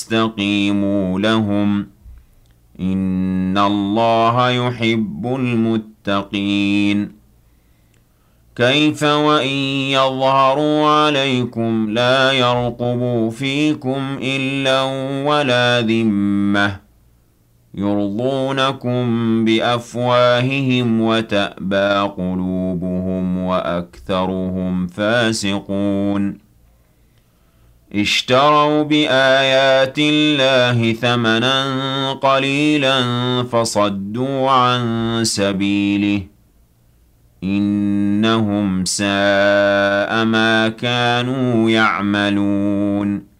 استقيموا لهم إن الله يحب المتقين كيف وإن يظهروا عليكم لا يرقبوا فيكم إلا ولا ذمة يرضونكم بأفواههم وتأبى قلوبهم وأكثرهم فاسقون اشتروا بآيات الله ثمنا قليلا فصدوا عن سبيله إنهم ساء ما كانوا يعملون